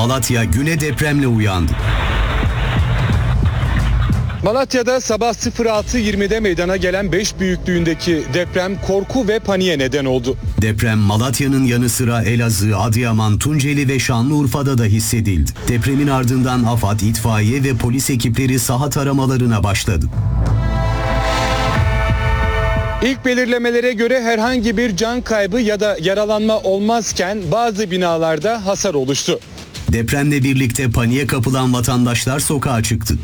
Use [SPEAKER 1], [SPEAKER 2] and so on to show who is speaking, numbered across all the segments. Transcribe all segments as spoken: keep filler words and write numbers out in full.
[SPEAKER 1] Malatya güne depremle uyandı.
[SPEAKER 2] Malatya'da sabah sıfır altı yirmide meydana gelen beş büyüklüğündeki deprem korku ve paniğe neden oldu.
[SPEAKER 1] Deprem Malatya'nın yanı sıra Elazığ, Adıyaman, Tunceli ve Şanlıurfa'da da hissedildi. Depremin ardından AFAD, itfaiye ve polis ekipleri saha taramalarına başladı.
[SPEAKER 2] İlk belirlemelere göre herhangi bir can kaybı ya da yaralanma olmazken bazı binalarda hasar oluştu.
[SPEAKER 1] Depremle birlikte paniğe kapılan vatandaşlar sokağa çıktı.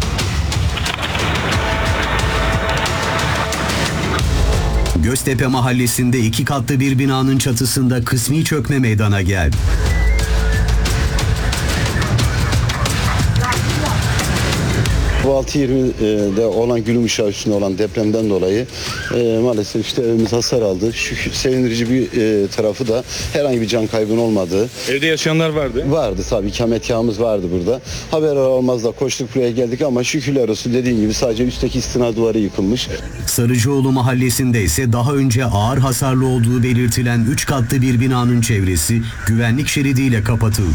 [SPEAKER 1] Göztepe mahallesinde iki katlı bir binanın çatısında kısmi çökme meydana geldi.
[SPEAKER 3] Bu altı yirmide olan gün ışığı üstünde olan depremden dolayı e, maalesef işte evimiz hasar aldı. Şu sevindirici bir e, tarafı da herhangi bir can kaybının olmadığı.
[SPEAKER 2] Evde yaşayanlar vardı.
[SPEAKER 3] Vardı tabii, ikametgahımız vardı burada. Haber almaz da koştuk buraya geldik ama şükürler olsun, dediğim gibi sadece üstteki istinad duvarı yıkılmış.
[SPEAKER 1] Sarıcıoğlu mahallesinde ise daha önce ağır hasarlı olduğu belirtilen üç katlı bir binanın çevresi güvenlik şeridiyle kapatıldı.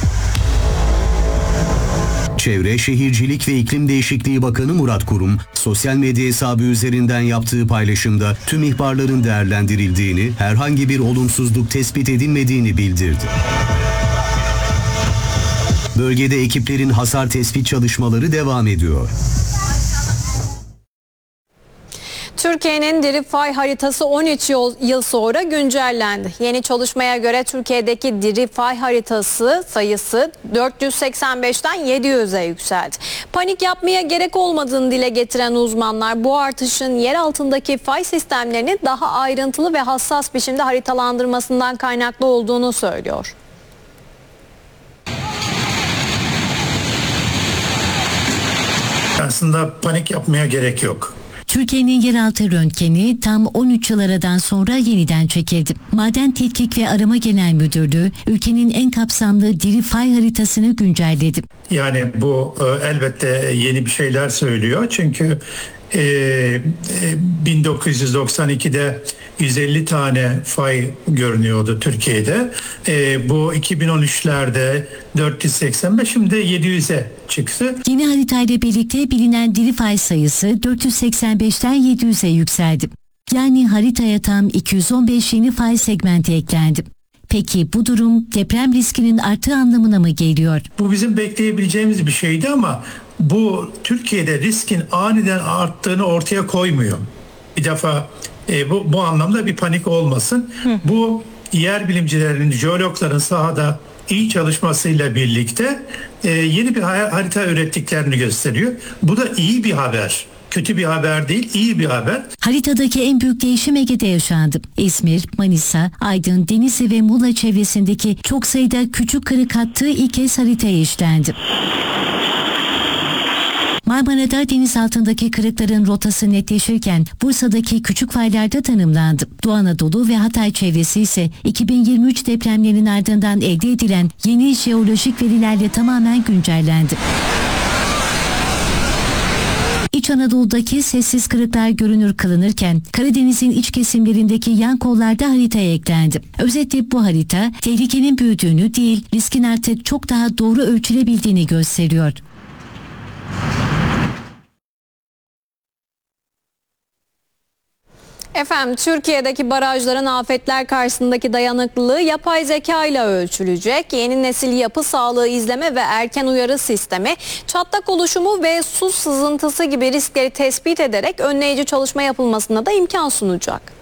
[SPEAKER 1] Çevre, Şehircilik ve İklim Değişikliği Bakanı Murat Kurum, sosyal medya hesabı üzerinden yaptığı paylaşımda tüm ihbarların değerlendirildiğini, herhangi bir olumsuzluk tespit edilmediğini bildirdi. Bölgede ekiplerin hasar tespit çalışmaları devam ediyor.
[SPEAKER 4] Türkiye'nin diri fay haritası on üç yıl sonra güncellendi. Yeni çalışmaya göre Türkiye'deki diri fay haritası sayısı dört yüz seksen beşten yedi yüze yükseldi. Panik yapmaya gerek olmadığını dile getiren uzmanlar bu artışın yer altındaki fay sistemlerini daha ayrıntılı ve hassas biçimde haritalandırmasından kaynaklı olduğunu söylüyor.
[SPEAKER 5] Aslında panik yapmaya gerek yok.
[SPEAKER 6] Türkiye'nin yeraltı röntgeni tam on üç yıl aradan sonra yeniden çekildi. Maden Tetkik ve Arama Genel Müdürlüğü ülkenin en kapsamlı diri fay haritasını güncelledi.
[SPEAKER 5] Yani bu e, elbette yeni bir şeyler söylüyor. Çünkü e, e, bin dokuz yüz doksan ikide yüz elli tane fay görünüyordu Türkiye'de. E, bu iki bin on üçlerde dört yüz seksen beş, şimdi yedi yüze çıktı.
[SPEAKER 6] Yeni haritayla birlikte bilinen diri fay sayısı dört yüz seksen beşten yedi yüze yükseldi. Yani haritaya tam iki yüz on beş yeni fay segmenti eklendi. Peki bu durum deprem riskinin arttığı anlamına mı geliyor?
[SPEAKER 5] Bu bizim bekleyebileceğimiz bir şeydi ama bu Türkiye'de riskin aniden arttığını ortaya koymuyor. Bir defa e, bu, bu anlamda bir panik olmasın. Hı. Bu yer bilimcilerinin, jeologların sahada iyi çalışmasıyla birlikte e, yeni bir harita ürettiklerini gösteriyor. Bu da iyi bir haber. Kötü bir haber değil, iyi bir haber.
[SPEAKER 6] Haritadaki en büyük değişim Ege'de yaşandı. İzmir, Manisa, Aydın, Denizli ve Muğla çevresindeki çok sayıda küçük kırık hattı ilk kez haritaya işlendi. Marmara'da deniz altındaki kırıkların rotası netleşirken Bursa'daki küçük faylar da tanımlandı. Doğu Anadolu ve Hatay çevresi ise iki bin yirmi üç depremlerinin ardından elde edilen yeni jeolojik verilerle tamamen güncellendi. İç Anadolu'daki sessiz kırıklar görünür kılınırken Karadeniz'in iç kesimlerindeki yan kollarda haritaya eklendi. Özetle bu harita tehlikenin büyüdüğünü değil, riskin artık çok daha doğru ölçülebildiğini gösteriyor.
[SPEAKER 4] Efendim, Türkiye'deki barajların afetler karşısındaki dayanıklılığı yapay zeka ile ölçülecek. Yeni nesil yapı sağlığı izleme ve erken uyarı sistemi çatlak oluşumu ve su sızıntısı gibi riskleri tespit ederek önleyici çalışma yapılmasına da imkan sunacak.